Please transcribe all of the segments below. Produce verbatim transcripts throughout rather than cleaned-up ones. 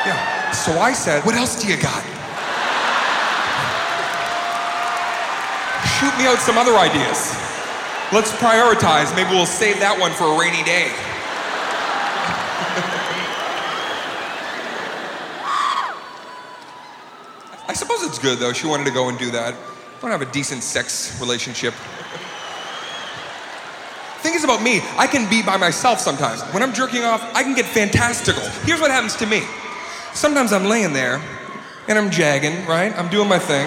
Yeah. So I said, what else do you got? Shoot me out some other ideas. Let's prioritize. Maybe we'll save that one for a rainy day. I suppose it's good, though. She wanted to go and do that. I want to have a decent sex relationship. Thing is about me, I can be by myself sometimes. When I'm jerking off, I can get fantastical. Here's what happens to me. Sometimes I'm laying there, and I'm jagging, right? I'm doing my thing.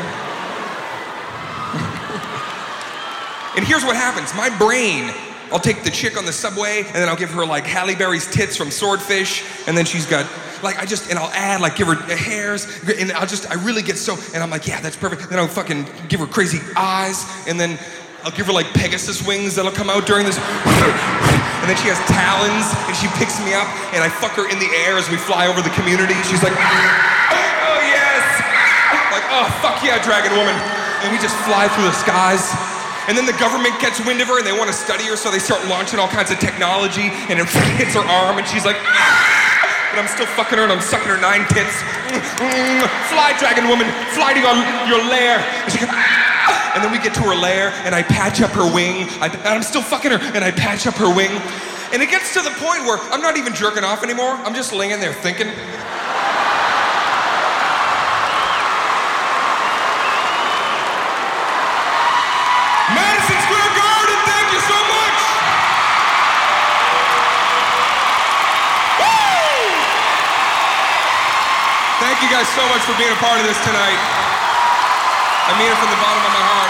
And here's what happens. My brain, I'll take the chick on the subway, and then I'll give her like Halle Berry's tits from Swordfish, and then she's got, like, I just, and I'll add, like, give her hairs, and I'll just, I really get so, and I'm like, yeah, that's perfect. Then I'll fucking give her crazy eyes, and then I'll give her like Pegasus wings that'll come out during this. And then she has talons, and she picks me up, and I fuck her in the air as we fly over the community. She's like, oh yes! Like, oh fuck yeah, Dragon Woman. And we just fly through the skies. And then the government gets wind of her, and they want to study her, so they start launching all kinds of technology, and it hits her arm, and she's like, but I'm still fucking her, and I'm sucking her nine tits. Fly, Dragon Woman, fly to your, your lair. And she goes, and then we get to her lair, and I patch up her wing, I, and I'm still fucking her, and I patch up her wing. And it gets to the point where I'm not even jerking off anymore, I'm just laying there thinking. Madison Square Garden, thank you so much! Woo! Thank you guys so much for being a part of this tonight. I mean it from the bottom of my heart.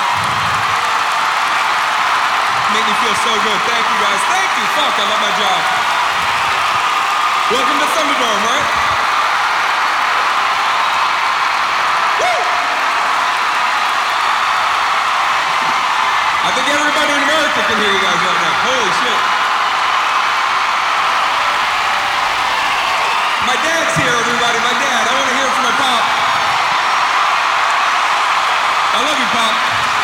Make me feel so good. Thank you guys. Thank you. Fuck, I love my job. Welcome to Thunderdome, right? Woo! I think everybody in America can hear you guys right now. Holy shit. My dad's here, everybody. My dad. I want to hear it from my pop. I love you, Pop.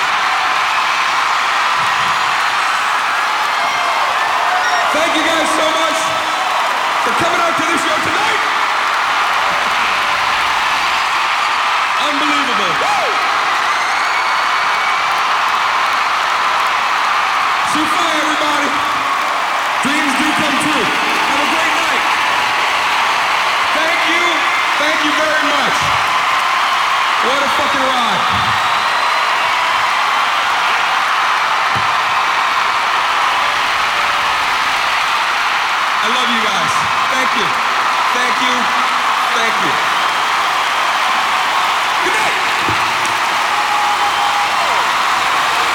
Thank you guys so much for coming out to this show tonight. Unbelievable. Woo! Sufi, everybody. Dreams do come true. Have a great night. Thank you. Thank you very much. What a fucking ride. I love you guys. Thank you. Thank you. Thank you.